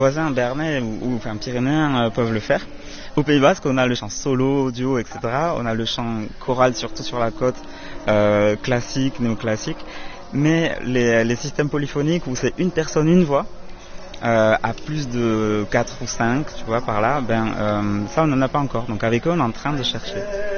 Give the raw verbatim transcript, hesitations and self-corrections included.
voisins bernais ou, ou enfin, pyrénéens euh, peuvent le faire. Au Pays Basque, on a le chant solo, duo, et cetera. On a le chant choral, surtout sur la côte, euh, classique, néoclassique. Mais les, les systèmes polyphoniques où c'est une personne, une voix, euh, à plus de quatre ou cinq, tu vois, par là, ben euh, ça on n'en a pas encore. Donc avec eux, on est en train de chercher.